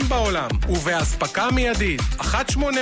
בעולם, ובהספקה מיידית. 1-800-50-40-90.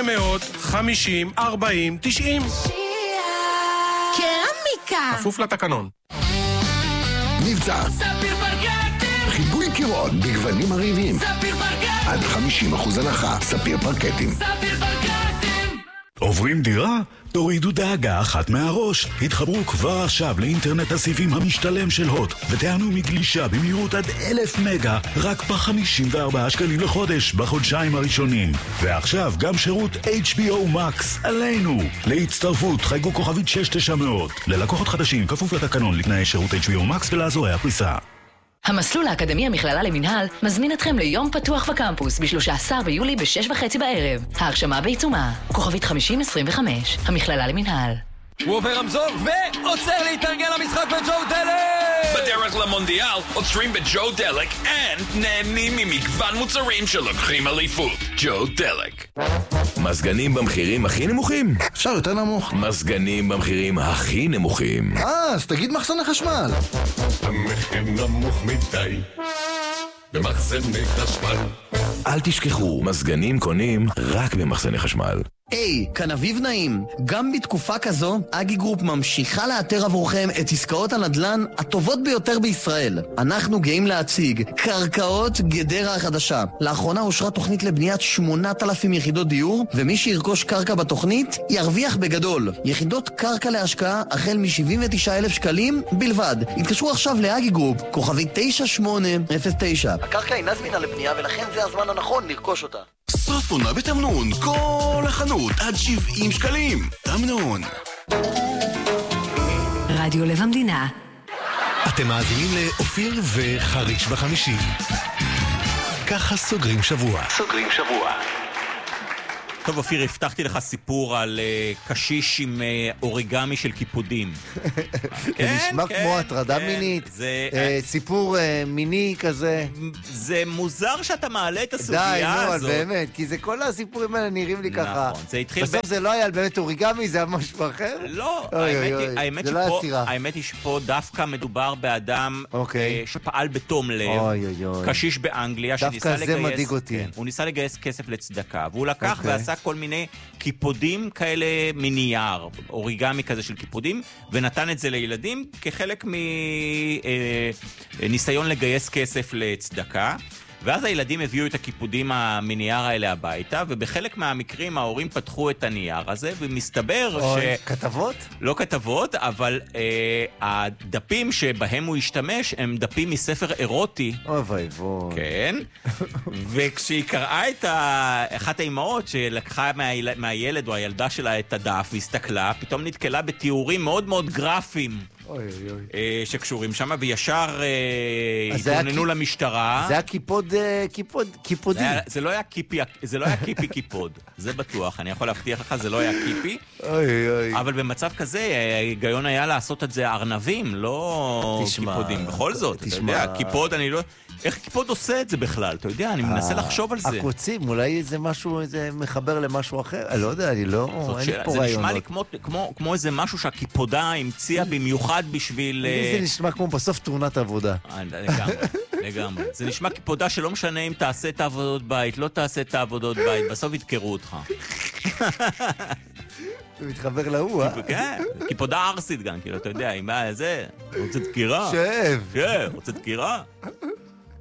קרמיקה. כפוף לתקנון. מבצע ספיר פרקטים. חיבוי קירות בגוונים הרהיבים. ספיר פרקטים. עד 50% הנחה. ספיר פרקטים. ספיר פרקטים. עוברים דירה? תורידו דאגה אחת מהראש. התחברו כבר עכשיו לאינטרנט הסיבים המשתלם של הוט ותענו מגלישה במהירות עד 1000 מגה רק ב-54 שקלים לחודש בחודשיים הראשונים. ועכשיו גם שירות HBO Max עלינו. להצטרפות חייגו כוכבית 6900. ללקוחות חדשים כפוף לתקנון לתנאי שירות HBO Max ולאזורי הפריסה. המסלול האקדמי המכללה למנהל מזמין אתכם ליום פתוח בקמפוס ב-13 ביולי ב-6:30 בערב. ההרשמה בעיצומה. כוכבית 5025. המכללה למנהל. הוא עובר רמזור ועוצר להתארגן למשחק בג'ו דלק! בדרך למונדיאל עוצרים בג'ו דלק נהנים ממגוון מוצרים שלוקחים אליפות. ג'ו דלק. מזגנים במחירים הכי נמוכים? אפשר יותר נמוך. מזגנים במחירים הכי נמוכים. אז תגיד מחסן החשמל. המחיר נמוך מדי במחסני חשמל. אל תשכחו, מזגנים קונים רק במחסני חשמל. היי, כאן אביב נעים. גם בתקופה כזו, אגי גרופ ממשיכה לאתר עבורכם את עסקאות הנדל"ן הטובות ביותר בישראל. אנחנו גאים להציג קרקעות גדרה החדשה. לאחרונה אושרה תוכנית לבניית 8,000 יחידות דיור, ומי שירכוש קרקע בתוכנית ירוויח בגדול. יחידות קרקע להשקעה החל מ-79,000 שקלים בלבד. התקשרו עכשיו לאגי גרופ, כוכבית 9809. הקרקע אינה זמינה לבנייה ולכן זה הזמן הנכון לרכוש אותה. סוף עונה בתמנון, כל החנות עד 70 שקלים. תמנון. רדיו לב המדינה. אתם מאזינים לאופיר וחריש בחמישי. ככה סוגרים שבוע. טוב, אופיר, הבטחתי לך סיפור על קשיש עם אוריגמי של קיפודים. זה נשמע כמו הטרדה מינית, סיפור מיני כזה. זה מוזר שאתה מעלה את הסוגיה הזאת. די, נו, באמת, כי זה כל הסיפורים האלה נראים לי ככה. נכון, זה התחיל... בסוף זה לא היה באמת אוריגמי, זה היה משהו אחר? לא, האמת היא שפה דווקא מדובר באדם שפעל בתום לב, קשיש באנגליה, דווקא זה מדאיג אותי. הוא ניסה לגייס כסף לצדקה, והוא לקח ועשה כל מיני קיפודים כאלה מנייר, אוריגמי כזה של קיפודים, ונתן את זה לילדים כחלק מניסיון לגייס כסף לצדקה. ואז הילדים הביאו את הקיפודים המנייר האלה הביתה, ובחלק מהמקרים ההורים פתחו את הנייר הזה, ומסתבר כתבות? לא כתבות, אבל הדפים שבהם הוא השתמש הם דפים מספר אירוטי. אוי ואבוי. כן. וכשהיא קראה את אחת האימהות שלקחה מהילד או הילדה שלה את הדף והסתכלה, פתאום נתקלה בתיאורים מאוד מאוד גרפיים. שקשורים שם, וישר התלוננו למשטרה. זה היה קיפודי. זה לא היה קיפי קיפוד, זה בטוח, אני יכול להבטיח לך, זה לא היה קיפי. אבל במצב כזה, ההיגיון היה לעשות את זה ארנבים, לא קיפודים. בכל זאת, אתה יודע, קיפוד, אני לא... איך קיפוד עושה את זה בכלל? אתה יודע, אני מנסה לחשוב על זה. הקוצים, אולי זה משהו, זה מחבר למשהו אחר. אני לא יודע, אין לי פה רעיונות. זה נשמע לי כמו איזה משהו שהקיפודה המציאה במיוחד בשביל... זה נשמע כמו בסוף תאונת עבודה. לגמרי. זה נשמע קיפודה שלא משנה אם תעשה את העבודות בית, לא תעשה את העבודות בית, בסוף יתקרו אותך. הוא מתחבר להוא, כן, קיפודה ארסית גם, כאילו, אתה יודע, אם היה זה, רוצה דקירה. שב. רוצה דקירה.